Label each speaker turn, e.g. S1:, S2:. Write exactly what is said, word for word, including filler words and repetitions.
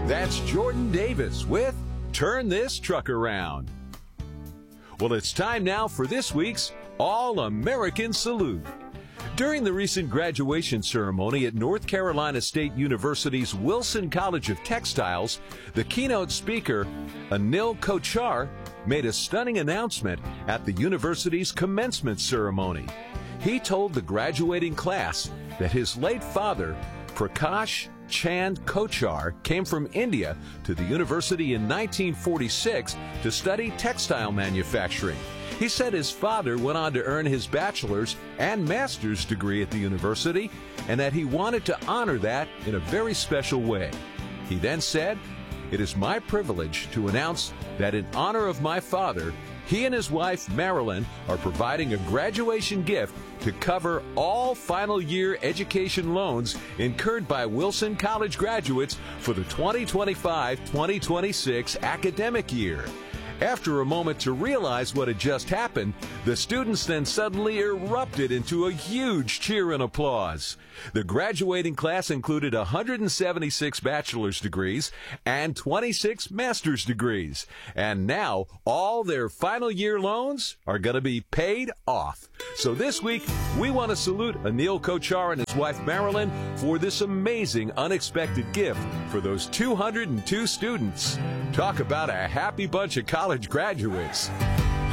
S1: That's Jordan Davis with Turn This Truck Around. Well, it's time now for this week's All-American Salute. During the recent graduation ceremony at North Carolina State University's Wilson College of Textiles, the keynote speaker, Anil Kochhar, made a stunning announcement at the university's commencement ceremony. He told the graduating class that his late father, Prakash Chand Kochhar, came from India to the university in nineteen forty-six to study textile manufacturing. He said his father went on to earn his bachelor's and master's degree at the university, and that he wanted to honor that in a very special way. He then said, "It is my privilege to announce that in honor of my father, he and his wife, Marilyn, are providing a graduation gift to cover all final year education loans incurred by Wilson College graduates for the twenty twenty-five twenty twenty-six academic year." After a moment to realize what had just happened, the students then suddenly erupted into a huge cheer and applause. The graduating class included one hundred seventy-six bachelor's degrees and twenty-six master's degrees. And now, all their final year loans are going to be paid off. So this week, we want to salute Anil Kochhar and his wife Marilyn for this amazing, unexpected gift for those two hundred two students. Talk about a happy bunch of college graduates.